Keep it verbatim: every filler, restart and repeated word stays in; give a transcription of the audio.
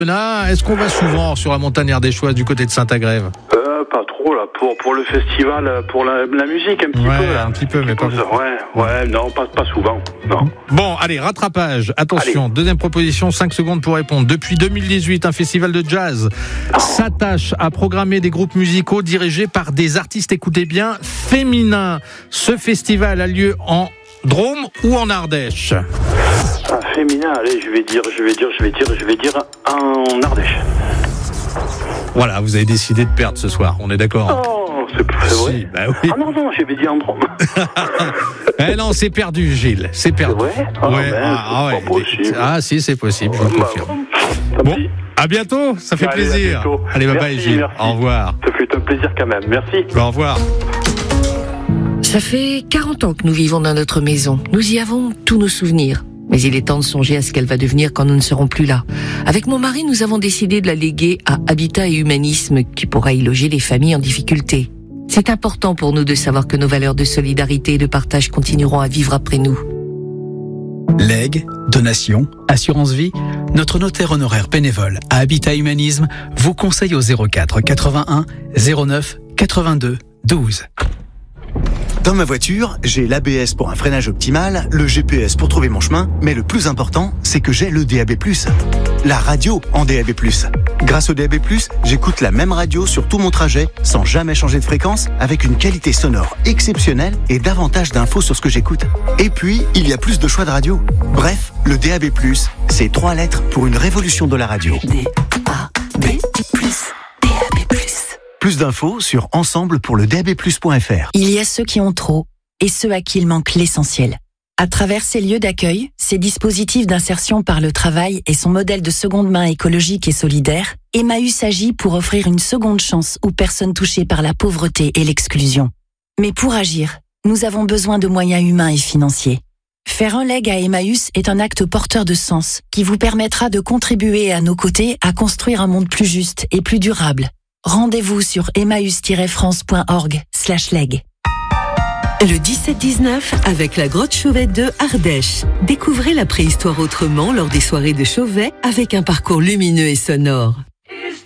Là, est-ce qu'on va souvent sur la montagne ardéchoise du côté de Saint-Agrève ? Euh, pas trop là, pour, pour le festival, pour la, la musique un petit ouais, peu là. un petit peu, mais pas beaucoup. Ouais, ouais, non, pas, pas souvent, non. Bon, allez, rattrapage, attention, allez. Deuxième proposition, cinq secondes pour répondre. Depuis deux mille dix-huit, un festival de jazz oh. s'attache à programmer des groupes musicaux dirigés par des artistes, écoutez bien, féminins. Ce festival a lieu en Drôme ou en Ardèche ? Un féminin, allez, je vais dire, je vais dire, je vais dire, je vais dire en Ardèche. Voilà, vous avez décidé de perdre ce soir, on est d'accord ? Oh, c'est, c'est vrai si, bah oui. Ah non, non, j'avais dit en Drôme. Eh non, c'est perdu, Gilles, c'est perdu. C'est vrai ? Ah, ouais, ben, ah, c'est ouais. pas possible. Ah si, c'est possible, je vous le confirme. Bah, bon, à bientôt, ça fait allez, plaisir. Allez, bye bye Gilles, merci. Au revoir. Ça fait un plaisir quand même, merci. Au revoir. Ça fait quarante ans que nous vivons dans notre maison. Nous y avons tous nos souvenirs. Mais il est temps de songer à ce qu'elle va devenir quand nous ne serons plus là. Avec mon mari, nous avons décidé de la léguer à Habitat et Humanisme, qui pourra y loger les familles en difficulté. C'est important pour nous de savoir que nos valeurs de solidarité et de partage continueront à vivre après nous. Legs, donations, assurance vie, notre notaire honoraire bénévole à Habitat Humanisme vous conseille au zéro quatre quatre-vingt-un zéro neuf quatre-vingt-deux douze. Dans ma voiture, j'ai l'A B S pour un freinage optimal, le G P S pour trouver mon chemin, mais le plus important, c'est que j'ai le D A B plus. La radio en D A B plus. Grâce au D A B plus, j'écoute la même radio sur tout mon trajet, sans jamais changer de fréquence, avec une qualité sonore exceptionnelle et davantage d'infos sur ce que j'écoute. Et puis, il y a plus de choix de radio. Bref, le D A B plus, c'est trois lettres pour une révolution de la radio. D A B plus. D A B plus. Plus d'infos sur ensemble pour le D A B plus point F R. Il y a ceux qui ont trop et ceux à qui il manque l'essentiel. À travers ces lieux d'accueil, ces dispositifs d'insertion par le travail et son modèle de seconde main écologique et solidaire, Emmaüs agit pour offrir une seconde chance aux personnes touchées par la pauvreté et l'exclusion. Mais pour agir, nous avons besoin de moyens humains et financiers. Faire un leg à Emmaüs est un acte porteur de sens qui vous permettra de contribuer à nos côtés à construire un monde plus juste et plus durable. Rendez-vous sur emmaüs tiret france point org slash leg. Le dix-sept dix-neuf avec la grotte Chauvet de Ardèche. Découvrez la préhistoire autrement lors des soirées de Chauvet avec un parcours lumineux et sonore.